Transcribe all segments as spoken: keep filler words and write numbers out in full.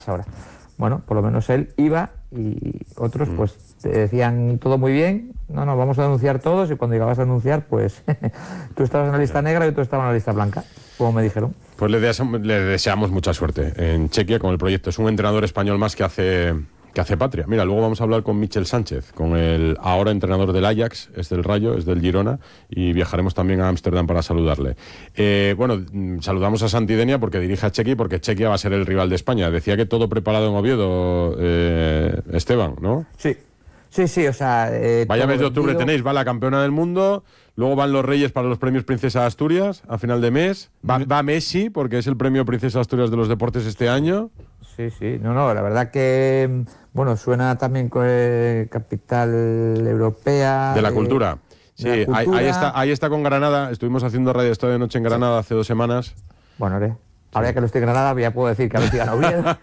ahora. Bueno, por lo menos él iba y otros pues te decían todo muy bien, no, no, vamos a denunciar todos, y cuando llegabas a denunciar pues tú estabas en la lista negra y otro estaba en la lista blanca, como me dijeron. Pues le deseamos, le deseamos mucha suerte en Chequia con el proyecto. Es un entrenador español más que hace... que hace patria. Mira, luego vamos a hablar con Michel Sánchez, con el ahora entrenador del Ajax, es del Rayo, es del Girona, y viajaremos también a Ámsterdam para saludarle. Eh, bueno, saludamos a Santi Denia porque dirige a Chequia, porque Chequia va a ser el rival de España. Decía que todo preparado en Oviedo, eh, Esteban, ¿no? Sí, sí, sí, o sea... Eh, Vaya mes de octubre vendido. tenéis, va la campeona del mundo, luego van los Reyes para los premios Princesa Asturias a final de mes, va, va Messi, porque es el premio Princesa Asturias de los deportes este año. Sí, sí, no, no, la verdad que, bueno, suena también con eh, capital europea... De la eh, cultura. Sí, de la ahí, cultura. ahí está, ahí está con Granada. Estuvimos haciendo Radio Estadio de Noche en Granada hace dos semanas. Bueno, haré. Ahora ya que lo estoy en Granada, ya puedo decir que ahora estoy en Oviedo.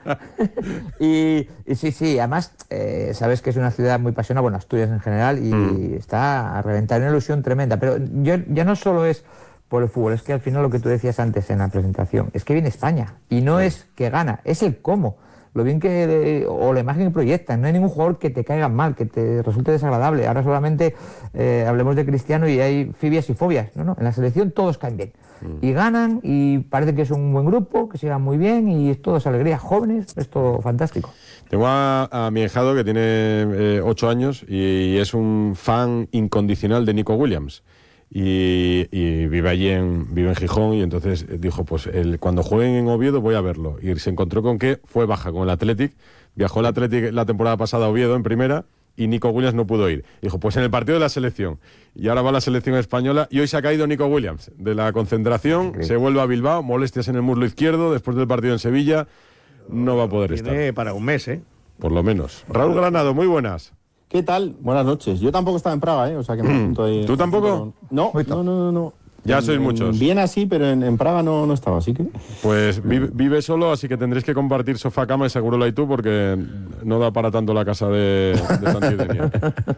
y, y sí, sí, además, eh, sabes que es una ciudad muy apasionada, bueno, Asturias en general, y mm. está a reventar, una ilusión tremenda. Pero yo, ya no solo es por el fútbol, es que al final lo que tú decías antes en la presentación, es que viene España, y no sí. es que gana, es el cómo. Lo bien que, o la imagen que proyectan, no hay ningún jugador que te caiga mal, que te resulte desagradable. Ahora solamente eh, hablemos de Cristiano y hay fibias y fobias. No, no, en la selección todos caen bien. Mm. Y ganan, y parece que es un buen grupo, que se llevan muy bien, y es todo es alegría. Jóvenes, es todo fantástico. Tengo a, a mi ahijado que tiene eh, ocho años y, y es un fan incondicional de Nico Williams. Y, y vive allí en, vive en Gijón, y entonces dijo, pues el, cuando jueguen en Oviedo voy a verlo, y se encontró con que fue baja con el Athletic, viajó el Athletic la temporada pasada a Oviedo en primera, y Nico Williams no pudo ir. Dijo, pues en el partido de la selección, y ahora va la selección española, y hoy se ha caído Nico Williams de la concentración, sí. se vuelve a Bilbao, molestias en el muslo izquierdo, después del partido en Sevilla, no va a poder Tiene estar. para un mes, ¿eh? Por lo menos. Raúl Granado, muy buenas. ¿Qué tal? Buenas noches. Yo tampoco estaba en Praga, ¿eh? O sea que me apunto ahí. ¿Tú tampoco? No, no, no, no, no. Ya en, sois muchos. En Viena sí, pero en, en Praga no, no estaba, así que... Pues vive, vive solo, así que tendréis que compartir sofá-cama y seguro y tú, porque no da para tanto la casa de, de Santidenia.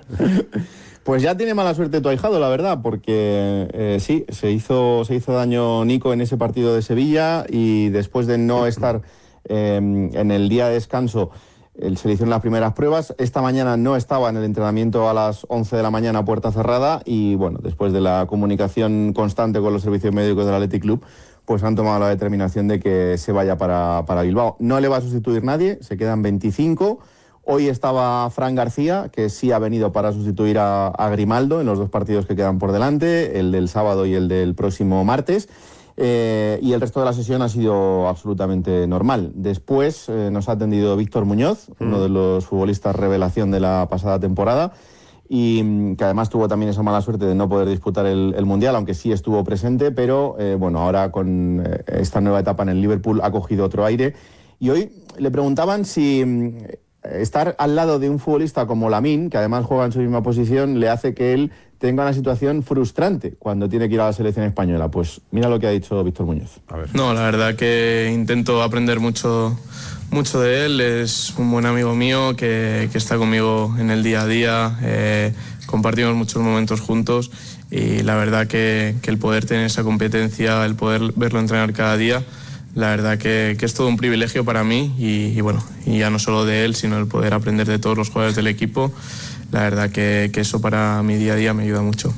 Pues ya tiene mala suerte tu ahijado, la verdad, porque eh, sí, se hizo, se hizo daño Nico en ese partido de Sevilla, y después de no estar eh, en el día de descanso, él se le hicieron las primeras pruebas. Esta mañana no estaba en el entrenamiento a las once de la mañana a puerta cerrada, y bueno, después de la comunicación constante con los servicios médicos del Athletic Club, pues han tomado la determinación de que se vaya para, para Bilbao. No le va a sustituir nadie, se quedan veinticinco. Hoy estaba Fran García, que sí ha venido para sustituir a, a Grimaldo en los dos partidos que quedan por delante, el del sábado y el del próximo martes. Eh, y el resto de la sesión ha sido absolutamente normal. Después eh, nos ha atendido Víctor Muñoz, mm. uno de los futbolistas revelación de la pasada temporada, y que además tuvo también esa mala suerte de no poder disputar el, el Mundial, aunque sí estuvo presente, pero eh, bueno, ahora con eh, esta nueva etapa en el Liverpool ha cogido otro aire. Y hoy le preguntaban si eh, estar al lado de un futbolista como Lamine, que además juega en su misma posición, le hace que él tenga una situación frustrante cuando tiene que ir a la selección española. Pues mira lo que ha dicho Víctor Muñoz. A ver. No, la verdad que intento aprender mucho, mucho de él. Es un buen amigo mío que, que está conmigo en el día a día. Eh, compartimos muchos momentos juntos, y la verdad que, que el poder tener esa competencia, el poder verlo entrenar cada día, la verdad que, que es todo un privilegio para mí, y, y bueno, y ya no solo de él, sino el poder aprender de todos los jugadores del equipo. La verdad que, que eso para mi día a día me ayuda mucho.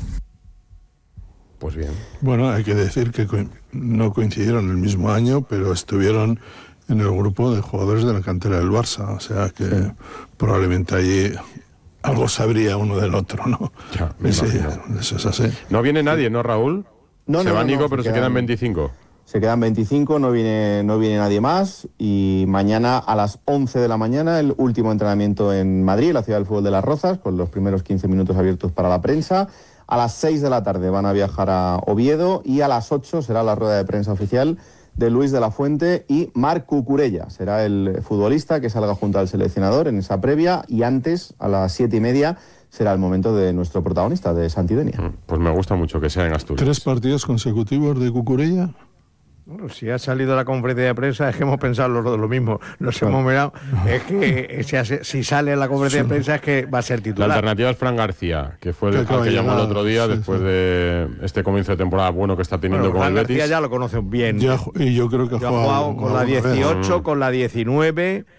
Pues bien. Bueno, hay que decir que co- no coincidieron el mismo año, pero estuvieron en el grupo de jugadores de la cantera del Barça, o sea que sí. probablemente allí algo sabría uno del otro, ¿no? Ya, me sí, imagino. eso es así. No viene nadie, ¿no, Raúl? No, se no, va no, Nico, no, pero se se quedan, quedan veinticinco. Se quedan veinticinco, no viene, no viene nadie más, y mañana a las once de la mañana el último entrenamiento en Madrid, la ciudad del fútbol de Las Rozas, con los primeros quince minutos abiertos para la prensa. A las seis de la tarde van a viajar a Oviedo, y a las ocho será la rueda de prensa oficial de Luis de la Fuente, y Marc Cucurella será el futbolista que salga junto al seleccionador en esa previa, y antes, a las siete y media, será el momento de nuestro protagonista, de Santidenia. Pues me gusta mucho que sea en Asturias. ¿Tres partidos consecutivos de Cucurella? Bueno, si ha salido la conferencia de prensa, es que hemos pensado lo, lo mismo. Nos bueno. hemos mirado. Es que si, hace, si sale la conferencia sí. de prensa, es que va a ser titular. La alternativa es Fran García, que fue el que, que llamó el otro día, sí, después sí. de este comienzo de temporada bueno que está teniendo bueno, con Fran el Betis. García ya lo conocen bien. Ya, y yo creo que ha jugado, ha jugado con la dieciocho, vez. con la diecinueve.